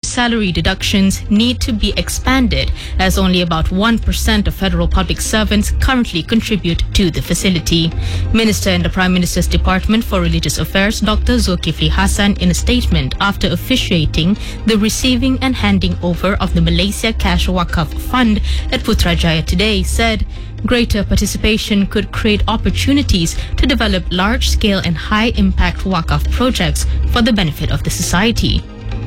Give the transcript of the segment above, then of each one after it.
salary deductions need to be expanded, as only about 1% of federal public servants currently contribute to the facility. Minister in the Prime Minister's Department for Religious Affairs, Dr. Zulkifli Hassan, in a statement after officiating the receiving and handing over of the Malaysia Cash Wakaf Fund at Putrajaya today, said greater participation could create opportunities to develop large-scale and high-impact Wakaf projects for the benefit of the society.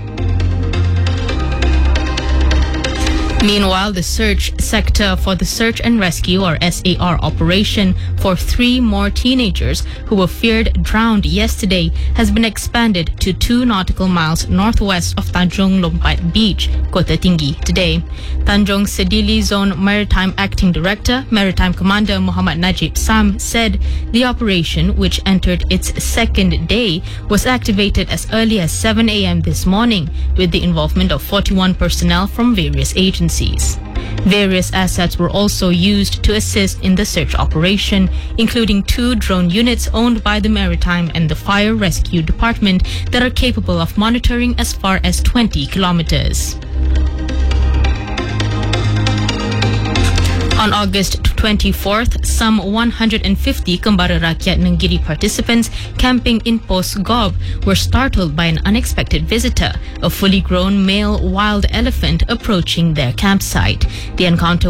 Meanwhile, the search sector for the search and rescue or SAR operation for 3 more teenagers who were feared drowned yesterday has been expanded to 2 nautical miles northwest of Tanjung Lompat Beach, Kota Tinggi, today. Tanjung Sedili Zone Maritime Acting Director, Maritime Commander Muhammad Najib Sam, said the operation, which entered its 2nd day, was activated as early as 7 a.m. this morning with the involvement of 41 personnel from various agencies. Various assets were also used to assist in the search operation, including 2 drone units owned by the Maritime and the Fire Rescue Department that are capable of monitoring as far as 20 kilometers. On August 24th, some 150 Kembara Rakyat Nenggiri participants camping in Pos Gob were startled by an unexpected visitor, a fully grown male wild elephant approaching their campsite. The encounter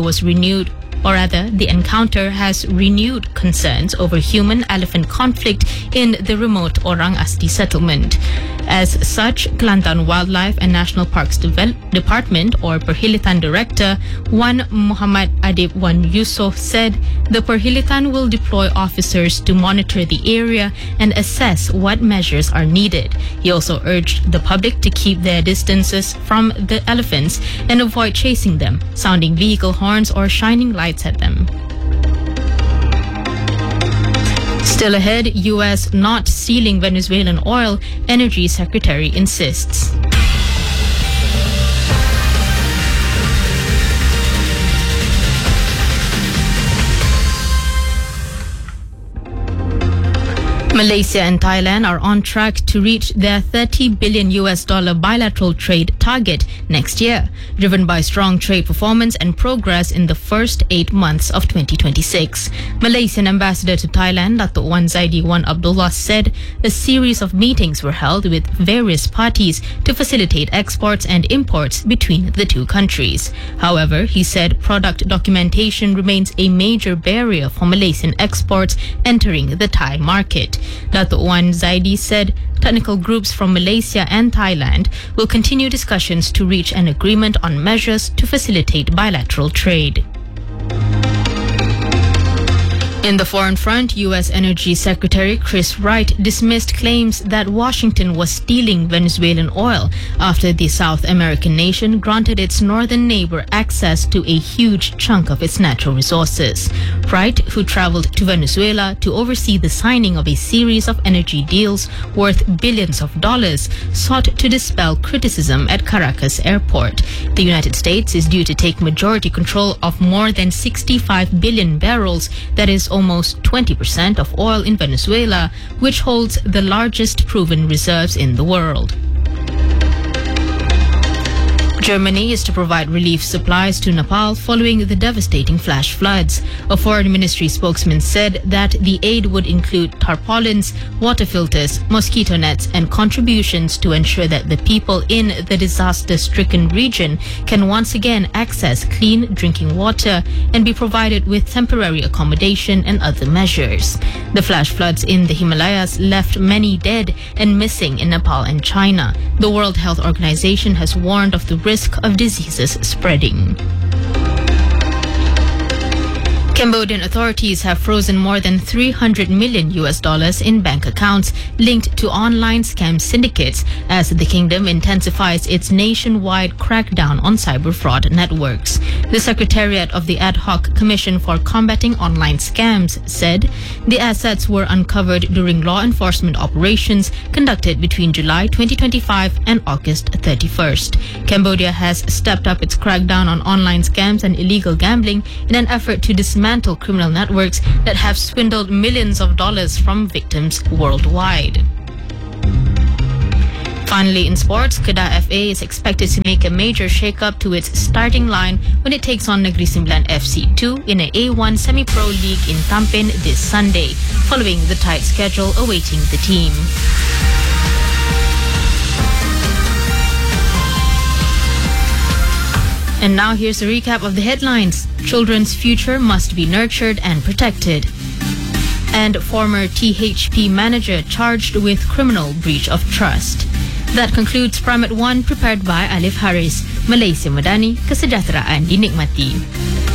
has renewed concerns over human-elephant conflict in the remote Orang Asti settlement. As such, Kelantan Wildlife and National Parks Department, or Perhilitan Director Wan Muhammad Adib Wan Yusof, said the Perhilitan will deploy officers to monitor the area and assess what measures are needed. He also urged the public to keep their distances from the elephants and avoid chasing them, sounding vehicle horns or shining lights at them. Still ahead, U.S. not stealing Venezuelan oil, Energy Secretary insists. Malaysia and Thailand are on track to reach their $30 billion bilateral trade target next year, driven by strong trade performance and progress in the first 8 months of 2026. Malaysian Ambassador to Thailand, Datuk Wan Zaidi Wan Abdullah, said a series of meetings were held with various parties to facilitate exports and imports between the two countries. However, he said product documentation remains a major barrier for Malaysian exports entering the Thai market. Datuk Wan Zaidi said technical groups from Malaysia and Thailand will continue discussions to reach an agreement on measures to facilitate bilateral trade. In the foreign front, U.S. Energy Secretary Chris Wright dismissed claims that Washington was stealing Venezuelan oil after the South American nation granted its northern neighbor access to a huge chunk of its natural resources. Wright, who traveled to Venezuela to oversee the signing of a series of energy deals worth billions of dollars, sought to dispel criticism at Caracas airport. The United States is due to take majority control of more than 65 billion barrels, that is almost 20% of oil in Venezuela, which holds the largest proven reserves in the world. Germany is to provide relief supplies to Nepal following the devastating flash floods. A foreign ministry spokesman said that the aid would include tarpaulins, water filters, mosquito nets, and contributions to ensure that the people in the disaster-stricken region can once again access clean drinking water and be provided with temporary accommodation and other measures. The flash floods in the Himalayas left many dead and missing in Nepal and China. The World Health Organization has warned of the risk of diseases spreading. Cambodian authorities have frozen more than $300 million in bank accounts linked to online scam syndicates as the kingdom intensifies its nationwide crackdown on cyber fraud networks. The Secretariat of the Ad Hoc Commission for Combating Online Scams said the assets were uncovered during law enforcement operations conducted between July 2025 and August 31st. Cambodia has stepped up its crackdown on online scams and illegal gambling in an effort to dismantle criminal networks that have swindled millions of dollars from victims worldwide. Finally, in sports, Kedah FA is expected to make a major shake-up to its starting line when it takes on Negeri Sembilan FC2 in a A1 Semi-Pro League in Tampin this Sunday, following the tight schedule awaiting the team. And now here's a recap of the headlines. Children's future must be nurtured and protected. And former THP manager charged with criminal breach of trust. That concludes Prime at 1, prepared by Alif Haris. Malaysia Madani, kesejahteraan dinikmati.